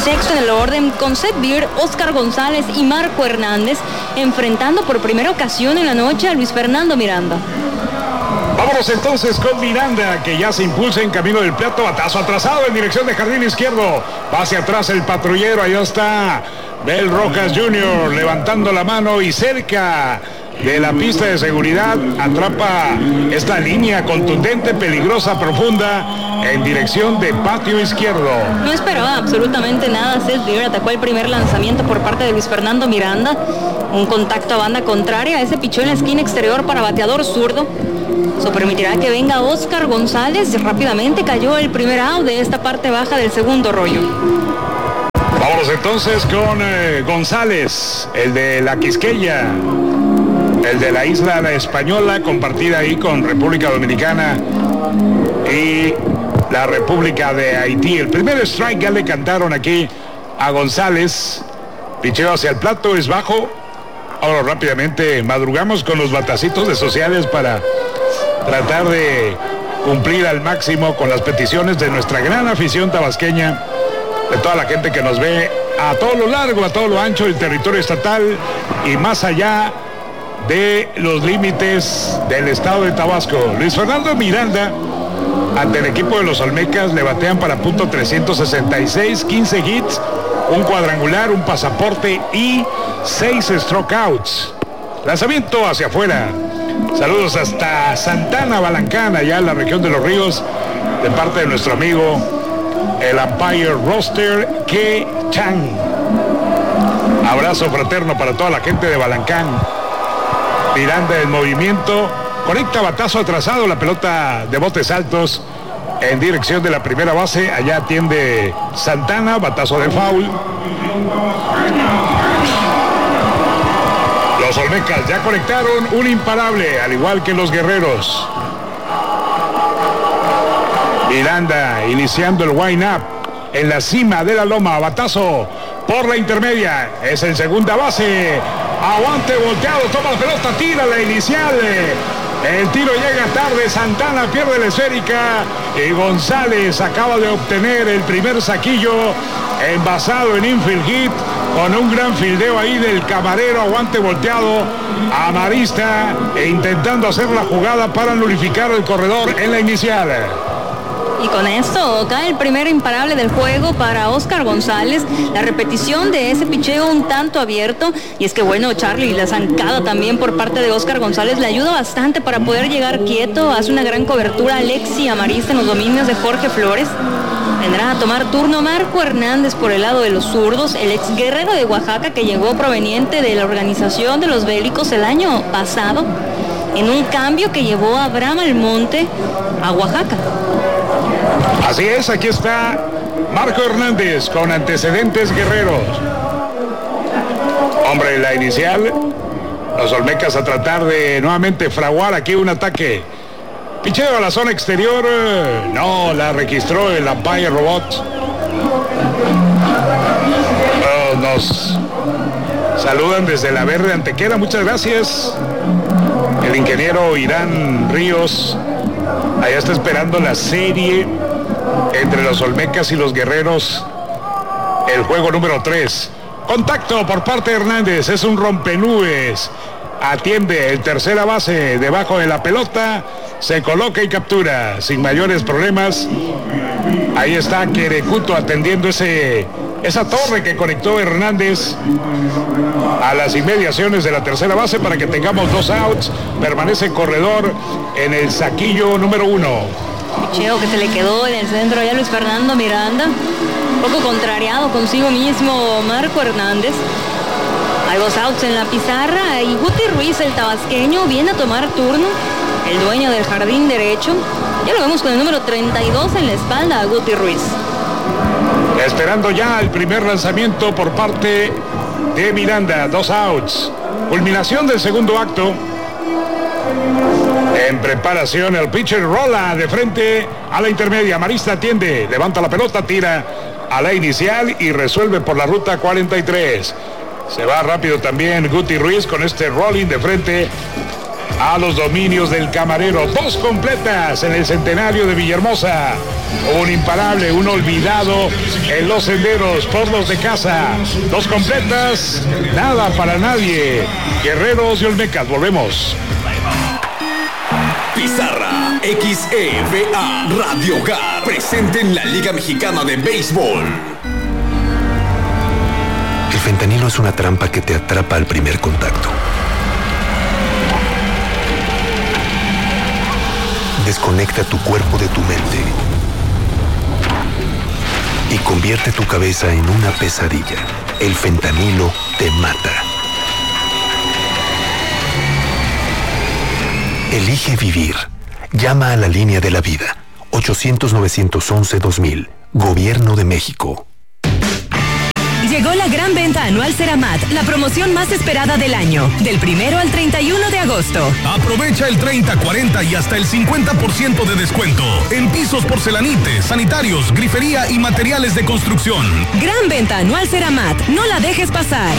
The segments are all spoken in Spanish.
sexto en el orden con Seth Beer, Oscar González y Marco Hernández, enfrentando por primera ocasión en la noche a Luis Fernando Miranda. Vámonos entonces con Miranda, que ya se impulsa en camino del plato, batazo atrasado en dirección de jardín izquierdo, va hacia atrás el patrullero, allá está Bel Rojas Jr. levantando la mano y cerca de la pista de seguridad atrapa esta línea contundente, peligrosa, profunda en dirección de patio izquierdo. No esperaba absolutamente nada. Seth Beer atacó el primer lanzamiento por parte de Luis Fernando Miranda, un contacto a banda contraria, ese pichó en la esquina exterior para bateador zurdo. Eso permitirá que venga Oscar González. Rápidamente cayó el primer out de esta parte baja del segundo rollo. Vámonos entonces con González, el de la Quisqueya, el de la isla española, compartida ahí con República Dominicana y la República de Haití. El primer strike ya le cantaron aquí a González. Picheo hacia el plato, es bajo. Ahora rápidamente madrugamos con los batacitos de sociales para tratar de cumplir al máximo con las peticiones de nuestra gran afición tabasqueña, de toda la gente que nos ve a todo lo largo, a todo lo ancho del territorio estatal y más allá de los límites del estado de Tabasco. Luis Fernando Miranda, ante el equipo de los Olmecas, le batean para punto 366, 15 hits, un cuadrangular, un pasaporte y 6 strikeouts. Lanzamiento hacia afuera. Saludos hasta Santana, Balancán, allá en la región de Los Ríos, de parte de nuestro amigo, el umpire roster Ke Chang. Abrazo fraterno para toda la gente de Balancán. Miranda en movimiento, conecta batazo atrasado, la pelota de botes altos en dirección de la primera base. Allá atiende Santana, batazo de foul. Los Olmecas ya conectaron un imparable, al igual que los Guerreros. Miranda iniciando el wind-up en la cima de la loma, batazo por la intermedia, es en segunda base, aguante volteado, toma la pelota, tira la inicial, el tiro llega tarde, Santana pierde la esférica y González acaba de obtener el primer saquillo envasado en infield hit con un gran fildeo ahí del camarero, aguante volteado a Marista e intentando hacer la jugada para nulificar el corredor en la inicial. Y con esto cae el primer imparable del juego para Oscar González. La repetición de ese picheo un tanto abierto. Y es que bueno, Charlie, la zancada también por parte de Oscar González le ayuda bastante para poder llegar quieto. Hace una gran cobertura Alexi Amarista en los dominios de Jorge Flores. Vendrá a tomar turno Marco Hernández por el lado de los zurdos, el ex guerrero de Oaxaca que llegó proveniente de la organización de los Bélicos el año pasado, en un cambio que llevó a Abraham Almonte a Oaxaca. Así es, aquí está Marco Hernández con antecedentes guerreros. Hombre, la inicial, los Olmecas a tratar de nuevamente fraguar aquí un ataque. Picheo a la zona exterior, no, la registró el umpire robot. Nos saludan desde la Verde Antequera, muchas gracias. El ingeniero Irán Ríos, allá está esperando la serie entre los Olmecas y los Guerreros, el juego número 3. Contacto por parte de Hernández, es un rompenubes, atiende el tercera base debajo de la pelota, se coloca y captura sin mayores problemas. Ahí está Querecuto atendiendo esa torre que conectó Hernández a las inmediaciones de la tercera base para que tengamos 2 outs. Permanece corredor en el saquillo número 1. Picheo que se le quedó en el centro ya Luis Fernando Miranda, un poco contrariado consigo mismo Marco Hernández. Hay 2 outs en la pizarra y Guti Ruiz, el tabasqueño, viene a tomar turno, el dueño del jardín derecho. Ya lo vemos con el número 32 en la espalda a Guti Ruiz. Esperando ya el primer lanzamiento por parte de Miranda, 2 outs. Culminación del segundo acto. En preparación el pitcher rola de frente a la intermedia. Marista atiende, levanta la pelota, tira a la inicial y resuelve por la ruta 43. Se va rápido también Guti Ruiz con este rolling de frente a los dominios del Camarero. 2 completas en el centenario de Villahermosa. Un imparable, un olvidado en los senderos por los de casa. 2 completas, nada para nadie. Guerreros y Olmecas, volvemos. Pizarra XEVA Radio Hogar, presente en la Liga Mexicana de Béisbol. El fentanilo es una trampa que te atrapa al primer contacto. Desconecta tu cuerpo de tu mente y convierte tu cabeza en una pesadilla. El fentanilo te mata. Elige vivir. Llama a la línea de la vida. 800-911-2000. Gobierno de México. Llegó la gran venta anual Ceramat, la promoción más esperada del año, del 1 al 31 de agosto. Aprovecha el 30, 40 y hasta el 50% de descuento en pisos, porcelanites, sanitarios, grifería y materiales de construcción. Gran venta anual Ceramat, no la dejes pasar.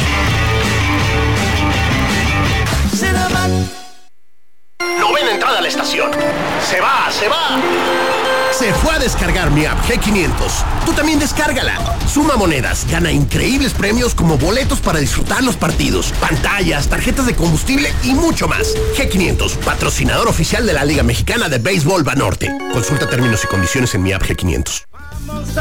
Ceramat. Novena entrada a la estación. Se va. Se fue a descargar mi app G500. Tú también descárgala. Suma monedas, gana increíbles premios como boletos para disfrutar los partidos, pantallas, tarjetas de combustible y mucho más. G500, patrocinador oficial de la Liga Mexicana de Béisbol Banorte. Consulta términos y condiciones en mi app G500.